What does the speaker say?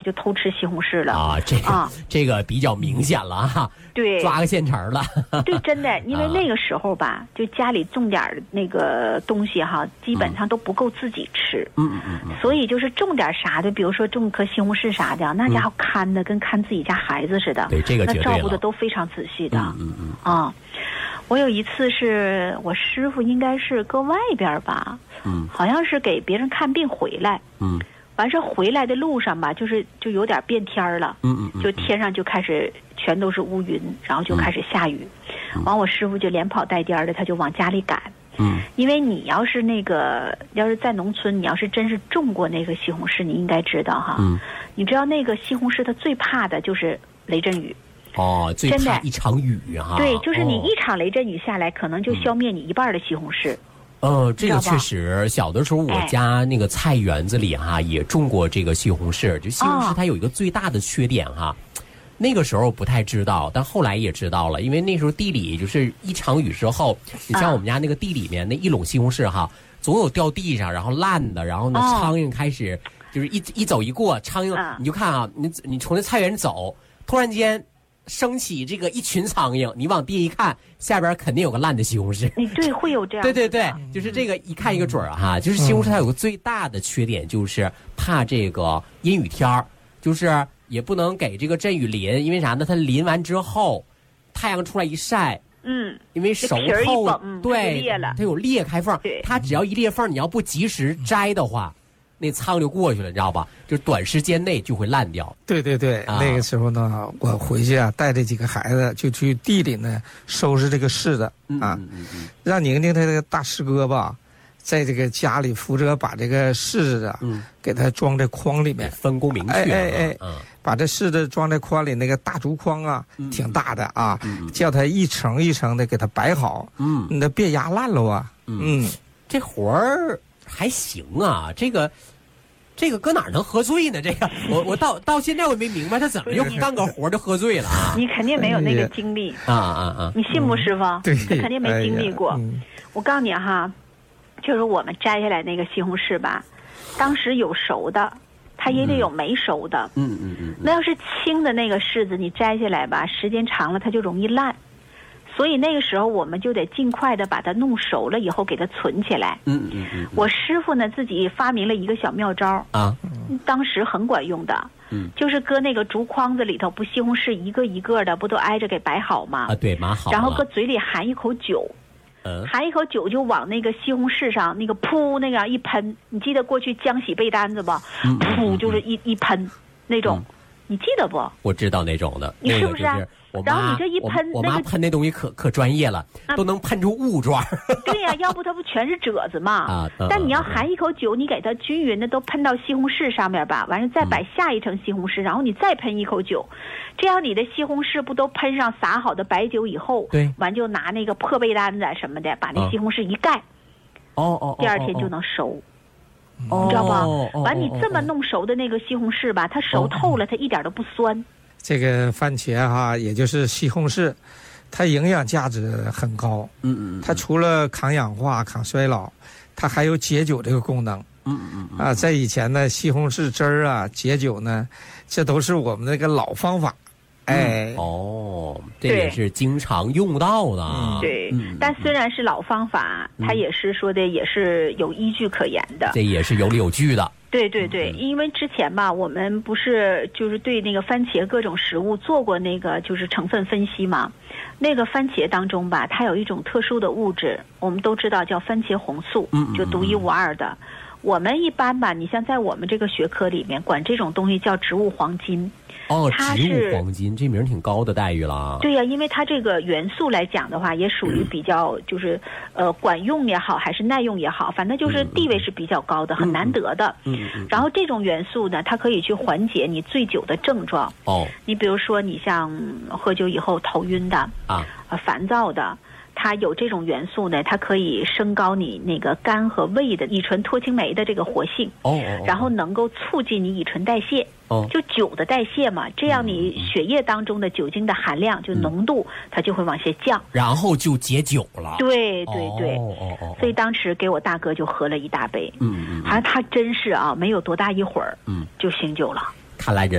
就偷吃西红柿了啊。这个比较明显了哈， 对， 抓个现成了。 对，真的，因为那个时候吧，就家里种点那个东西哈，基本上都不够自己吃，所以就是种点啥的，比如说种颗西红柿啥的，那家伙看的跟看自己家孩子似的， 对，这个绝对了， 那照顾的都非常仔细的，我有一次是我师傅应该是搁外边吧，好像是给别人看病回来，完事回来的路上吧，就有点变天了，就天上就开始全都是乌云，然后就开始下雨，完我师傅就连跑带颠的，他就往家里赶，因为你要是在农村，你要是真是种过那个西红柿，你应该知道哈，你知道那个西红柿它最怕的就是雷阵雨。 最怕一场雨哈。 对，就是你一场雷阵雨下来，可能就消灭你一半的西红柿。 这个确实，小的时候我家那个菜园子里哈也种过这个西红柿。就西红柿它有一个最大的缺点哈，那个时候不太知道，但后来也知道了，因为那时候地里就是一场雨之后，你像我们家那个地里面那一垄西红柿哈，总有掉地上然后烂的，然后呢苍蝇开始就是一走一过，苍蝇你就看啊，你从那菜园走，突然间升起这个一群苍蝇，你往地一看，下边肯定有个烂的西红柿。 对，会有这样。 对，就是这个一看一个准儿哈。就是西红柿它有个最大的缺点，就是怕这个阴雨天儿，就是也不能给这个阵雨淋，因为啥呢？它淋完之后，太阳出来一晒，因为熟透，对，它有裂开缝，它只要一裂缝，你要不及时摘的话，那苍就过去了，你知道吧？就短时间内就会烂掉。 对，那个时候呢，我回去啊，带着几个孩子就去地里呢收拾这个柿子让宁宁他这个大师哥吧，在这个家里扶着把这个柿子啊，给它装在筐里面， 分工明确。 把这柿子装在筐里，那个大竹筐啊，挺大的啊，叫他一层一层的给它摆好，你得别压烂了啊。 这活儿还行啊，这个搁哪儿能喝醉呢？这个我到现在我没明白他怎么就干个活就喝醉了啊！ 你肯定没有那个经历你信不师傅？ 对， 他肯定没经历过。我告诉你哈，就是我们摘下来那个西红柿吧，当时有熟的，它也得有没熟的。那要是青的那个柿子，你摘下来吧，时间长了它就容易烂。所以那个时候我们就得尽快的把它弄熟了以后给它存起来。我师傅呢自己发明了一个小妙招当时很管用的。就是搁那个竹筐子里头，不西红柿一个一个的不都挨着给摆好吗？ 对，码好了。 然后搁嘴里含一口酒，含一口酒就往那个西红柿上那个噗那个一喷。你记得过去浆洗被单子不？噗就是一喷那种，你记得不？ 我知道那种的， 你是不是啊？然后你这一喷， 我妈喷那东西可专业了，都能喷出雾状。 对呀，要不它不全是褶子嘛？但你要含一口酒，你给它均匀的都喷到西红柿上面吧，完了再摆下一层西红柿，然后你再喷一口酒，这样你的西红柿不都喷上撒好的白酒以后， 对， 完就拿那个破被单子什么的把那西红柿一盖，第二天就能熟。你知道吧？完你这么弄熟的那个西红柿吧，它熟透了，它一点都不酸。 这个番茄哈，也就是西红柿，它营养价值很高。它除了抗氧化、抗衰老，它还有解酒这个功能。在以前呢，西红柿汁儿啊解酒呢，这都是我们那个老方法。 这也是经常用到的。 对，但虽然是老方法，它也是说的也是有依据可言的。 这也是有理有据的。 对，因为之前吧，我们不是就是对那个番茄各种食物做过那个就是成分分析嘛。那个番茄当中吧，它有一种特殊的物质，我们都知道叫番茄红素，就独一无二的。我们一般吧，你像在我们这个学科里面，管这种东西叫植物黄金。 植物黄金这名挺高的待遇了。 对呀，因为它这个元素来讲的话，也属于比较就是管用也好，还是耐用也好，反正就是地位是比较高的，很难得的。然后这种元素呢，它可以去缓解你醉酒的症状。你比如说你像喝酒以后头晕的烦躁的。它有这种元素呢，它可以升高你那个肝和胃的乙醇脱氢酶的这个活性，然后能够促进你乙醇代谢，就酒的代谢嘛，这样你血液当中的酒精的含量就浓度它就会往下降， 然后就解酒了。 对，所以当时给我大哥就喝了一大杯，好像他真是啊，没有多大一会儿，就醒酒了。 看来